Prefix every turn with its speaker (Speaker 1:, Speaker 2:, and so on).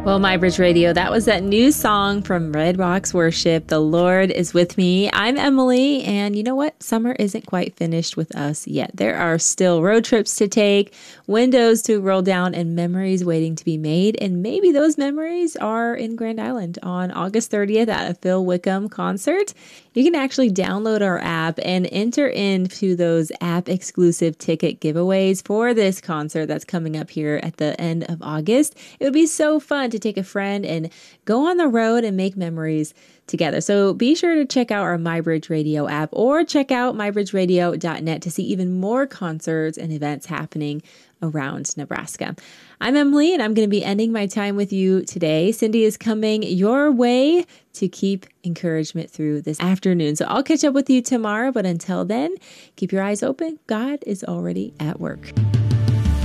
Speaker 1: Well, My Bridge Radio, that was that new song from Red Rocks Worship, The Lord is With Me. I'm Emily, and you know what? Summer isn't quite finished with us yet. There are still road trips to take, windows to roll down, and memories waiting to be made. And maybe those memories are in Grand Island on August 30th at a Phil Wickham concert. You can actually download our app and enter into those app-exclusive ticket giveaways for this concert that's coming up here at the end of August. It would be so fun to take a friend and go on the road and make memories together. So be sure to check out our MyBridge Radio app or check out mybridgeradio.net to see even more concerts and events happening around Nebraska. I'm Emily, and I'm going to be ending my time with you today. Cindy is coming your way to keep encouragement through this afternoon. So I'll catch up with you tomorrow, but until then, keep your eyes open. God is already at work.